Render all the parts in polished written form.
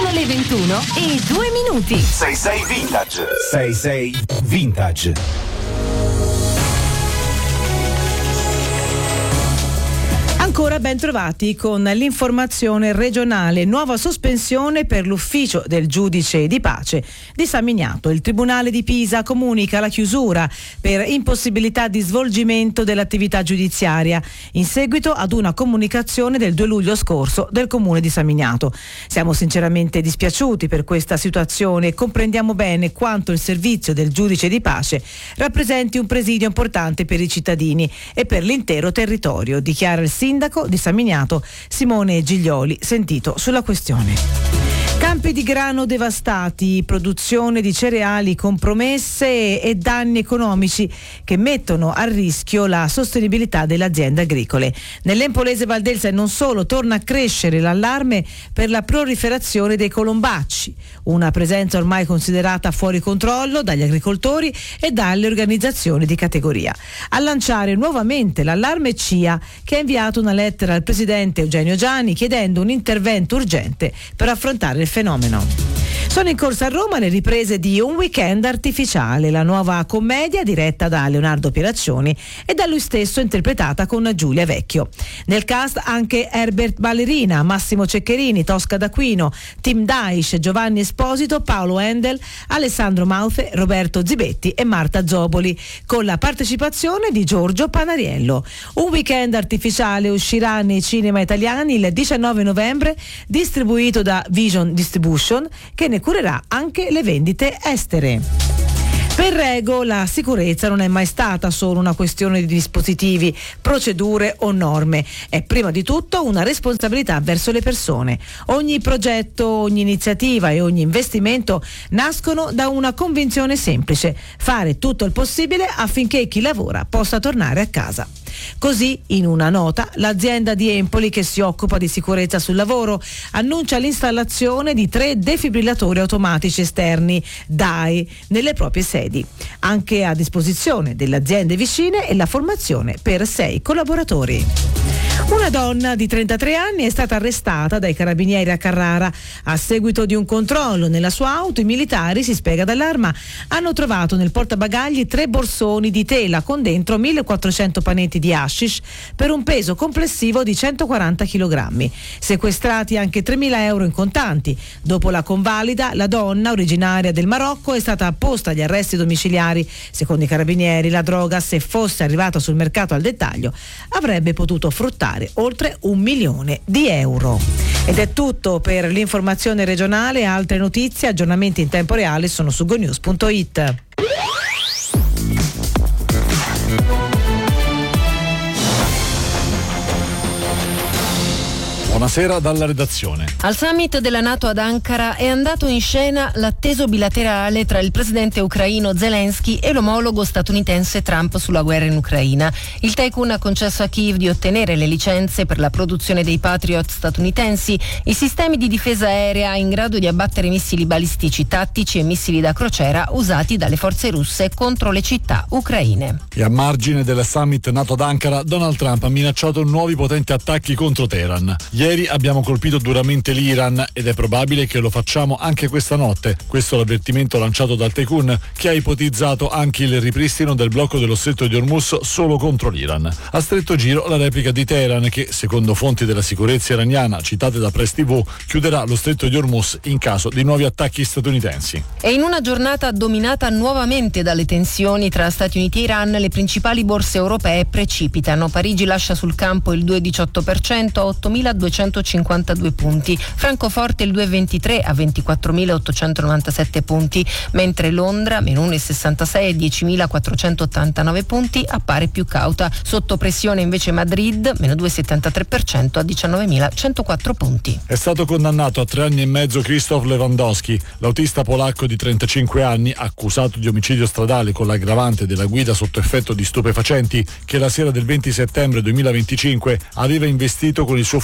Sono le 21 e 2 minuti. 66 Vintage. 66 Vintage. Ancora ben trovati con l'informazione regionale. Nuova sospensione per l'ufficio del giudice di pace di San Miniato. Il Tribunale di Pisa comunica la chiusura per impossibilità di svolgimento dell'attività giudiziaria in seguito ad una comunicazione del 2 luglio scorso del Comune di San Miniato. Siamo sinceramente dispiaciuti per questa situazione e comprendiamo bene quanto il servizio del giudice di pace rappresenti un presidio importante per i cittadini e per l'intero territorio, dichiara il sindaco di San Miniato Simone Giglioli, sentito sulla questione. Campi di grano devastati, produzione di cereali compromesse e danni economici che mettono a rischio la sostenibilità delle aziende agricole. Nell'Empolese Valdelsa non solo torna a crescere l'allarme per la proliferazione dei colombacci, una presenza ormai considerata fuori controllo dagli agricoltori e dalle organizzazioni di categoria. A lanciare nuovamente l'allarme CIA, che ha inviato una lettera al presidente Eugenio Gianni chiedendo un intervento urgente per affrontare il fenomeno. Sono in corsa a Roma le riprese di Un weekend artificiale, la nuova commedia diretta da Leonardo Pieraccioni e da lui stesso interpretata con Giulia Vecchio. Nel cast anche Herbert Ballerina, Massimo Ceccherini, Tosca D'Aquino, Tim Daish, Giovanni Esposito, Paolo Endel, Alessandro Maufe, Roberto Zibetti e Marta Zoboli, con la partecipazione di Giorgio Panariello. Un weekend artificiale uscirà nei cinema italiani il 19 novembre, distribuito da Vision Distribution, che ne curerà anche le vendite estere. Per Rego la sicurezza non è mai stata solo una questione di dispositivi, procedure o norme, è prima di tutto una responsabilità verso le persone. Ogni progetto, ogni iniziativa e ogni investimento nascono da una convinzione semplice: fare tutto il possibile affinché chi lavora possa tornare a casa. Così, in una nota, l'azienda di Empoli che si occupa di sicurezza sul lavoro annuncia l'installazione di 3 defibrillatori automatici esterni DAI nelle proprie sedi, anche a disposizione delle aziende vicine, e la formazione per 6 collaboratori. Una donna di 33 anni è stata arrestata dai carabinieri a Carrara. A seguito di un controllo nella sua auto, i militari, si spiega dall'Arma, hanno trovato nel portabagagli 3 borsoni di tela con dentro 1400 panetti di hashish per un peso complessivo di 140 kg. Sequestrati anche 3.000 euro in contanti. Dopo la convalida, la donna, originaria del Marocco, è stata posta agli arresti domiciliari. Secondo i carabinieri, la droga, se fosse arrivata sul mercato al dettaglio, avrebbe potuto fruttare oltre 1 milione di euro. Ed è tutto per l'informazione regionale. Altre notizie, aggiornamenti in tempo reale sono su gonews.it. Buonasera dalla redazione. Al summit della NATO ad Ankara è andato in scena l'atteso bilaterale tra il presidente ucraino Zelensky e l'omologo statunitense Trump sulla guerra in Ucraina. Il tycoon ha concesso a Kiev di ottenere le licenze per la produzione dei Patriot statunitensi, i sistemi di difesa aerea in grado di abbattere missili balistici tattici e missili da crociera usati dalle forze russe contro le città ucraine. E a margine del summit NATO ad Ankara, Donald Trump ha minacciato nuovi potenti attacchi contro Teheran. Ieri abbiamo colpito duramente l'Iran ed è probabile che lo facciamo anche questa notte. Questo è l'avvertimento lanciato dal tycoon, che ha ipotizzato anche il ripristino del blocco dello stretto di Hormuz solo contro l'Iran. A stretto giro la replica di Teheran, che secondo fonti della sicurezza iraniana citate da Press TV chiuderà lo stretto di Hormuz in caso di nuovi attacchi statunitensi. E in una giornata dominata nuovamente dalle tensioni tra Stati Uniti e Iran, le principali borse europee precipitano. Parigi lascia sul campo il 2,18% a 8.252 punti, Francoforte il 2,23 a 24.897 punti, mentre Londra meno 1,66 a 10.489 punti appare più cauta. Sotto pressione invece Madrid meno 2,73% a 19.104 punti. È stato condannato a 3 anni e mezzo Krzysztof Lewandowski, l'autista polacco di 35 anni accusato di omicidio stradale con l'aggravante della guida sotto effetto di stupefacenti, che la sera del 20 settembre 2025 aveva investito con il suo furgone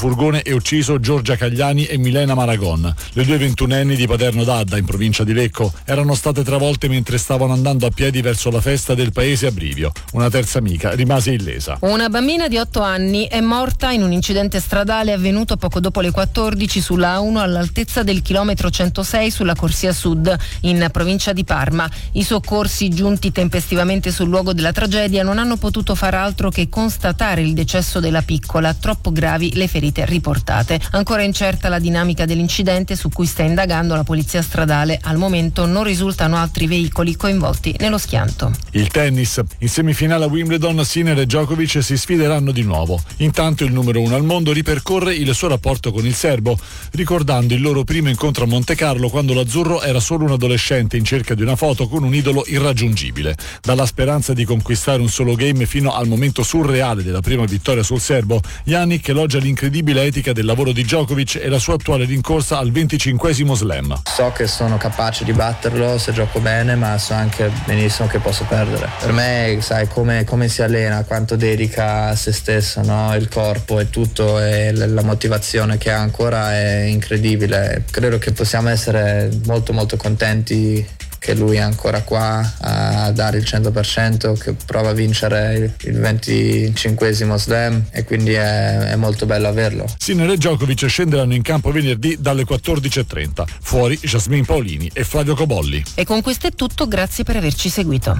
e ucciso Giorgia Cagliani e Milena Maragon. Le due 21enni di Paterno d'Adda, in provincia di Lecco, erano state travolte mentre stavano andando a piedi verso la festa del paese a Brivio. Una terza amica rimase illesa. Una bambina di 8 anni è morta in un incidente stradale avvenuto poco dopo le 14 sulla A1 all'altezza del chilometro 106 sulla corsia sud, in provincia di Parma. I soccorsi giunti tempestivamente sul luogo della tragedia non hanno potuto far altro che constatare il decesso della piccola, troppo gravi le ferite riportate. Ancora incerta la dinamica dell'incidente su cui sta indagando la polizia stradale. Al momento non risultano altri veicoli coinvolti nello schianto. Il tennis. In semifinale a Wimbledon Sinner e Djokovic si sfideranno di nuovo. Intanto il numero 1 al mondo ripercorre il suo rapporto con il serbo, ricordando il loro primo incontro a Montecarlo quando l'azzurro era solo un adolescente in cerca di una foto con un idolo irraggiungibile. Dalla speranza di conquistare un solo game fino al momento surreale della prima vittoria sul serbo, Jannik elogia l'incredibile etica del lavoro di Djokovic e la sua attuale rincorsa al 25esimo slam. So che sono capace di batterlo se gioco bene, ma so anche benissimo che posso perdere. Per me, sai, come si allena, quanto dedica a se stesso, no? Il corpo e tutto, e la motivazione che ha ancora è incredibile. Credo che possiamo essere molto molto contenti che lui è ancora qua a dare il 100%, che prova a vincere il 25esimo slam, e quindi è molto bello averlo. Sinner e Djokovic scenderanno in campo venerdì dalle 14.30. Fuori Jasmine Paolini e Flavio Cobolli. E con questo è tutto, grazie per averci seguito.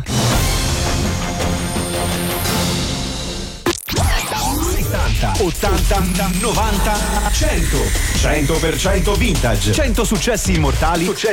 80, 90, 100. 100% vintage. 100 successi immortali